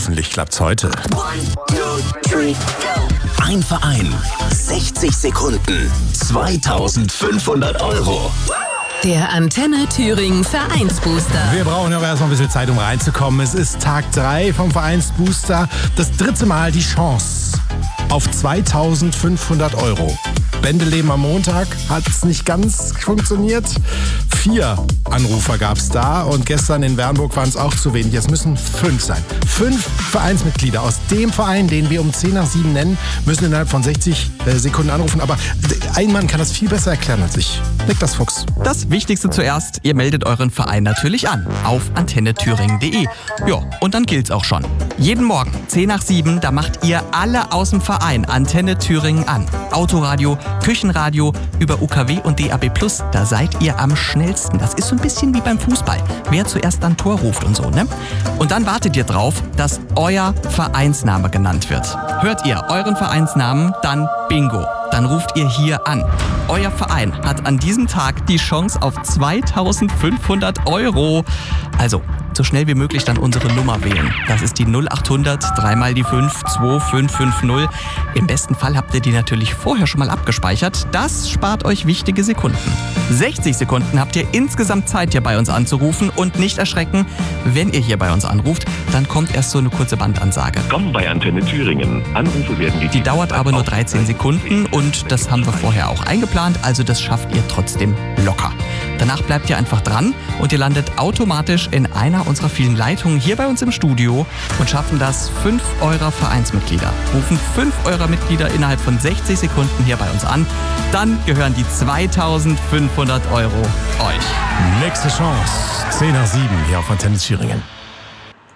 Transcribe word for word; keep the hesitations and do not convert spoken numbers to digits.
Hoffentlich klappt's heute. Ein Verein, sechzig Sekunden, zweitausendfünfhundert Euro. Der Antenne Thüringen Vereinsbooster. Wir brauchen aber erst mal ein bisschen Zeit, um reinzukommen. Es ist Tag drei vom Vereinsbooster. Das dritte Mal die Chance auf zweitausendfünfhundert Euro. Bändeleben am Montag hat es nicht ganz funktioniert. Vier Anrufer gab es da und gestern in Bernburg waren es auch zu wenig. Es müssen fünf sein. Fünf Vereinsmitglieder aus dem Verein, den wir um zehn nach sieben nennen, müssen innerhalb von sechzig Sekunden anrufen. Aber ein Mann kann das viel besser erklären als ich. Niklas Fuchs. Das Wichtigste zuerst, ihr meldet euren Verein natürlich an auf antenne thüringen punkt de. Ja, und dann gilt's auch schon. Jeden Morgen, zehn nach sieben, da macht ihr alle aus dem Verein Antenne Thüringen an. Autoradio, Küchenradio, über U K W und D A B plus, da seid ihr am schnellsten. Das ist so ein bisschen wie beim Fußball. Wer zuerst ein Tor ruft und so, ne? Und dann wartet ihr drauf, dass euer Vereinsname genannt wird. Hört ihr euren Vereinsnamen, dann Bingo. Dann ruft ihr hier an. Euer Verein hat an diesem Tag die Chance auf zweitausendfünfhundert Euro. Also, so schnell wie möglich dann unsere Nummer wählen. Das ist die null achthundert, dreimal die fünf, zwei fünf fünf null. Im besten Fall habt ihr die natürlich vorher schon mal abgespeichert. Das spart euch wichtige Sekunden. sechzig Sekunden habt ihr insgesamt Zeit, hier bei uns anzurufen. Und nicht erschrecken, wenn ihr hier bei uns anruft, dann kommt erst so eine kurze Bandansage. Komm bei Antenne Thüringen. Anrufe werden die... Die dauert aber nur dreizehn Sekunden und das haben wir vorher auch eingeplant, also das schafft ihr trotzdem locker. Danach bleibt ihr einfach dran und ihr landet automatisch in einer unserer vielen Leitungen hier bei uns im Studio und schaffen das fünf eurer Vereinsmitglieder. Rufen fünf eurer Mitglieder innerhalb von sechzig Sekunden hier bei uns an. Dann gehören die zweitausendfünfhundert Euro euch. Nächste Chance, zehn nach sieben hier auf Antenne Thüringen.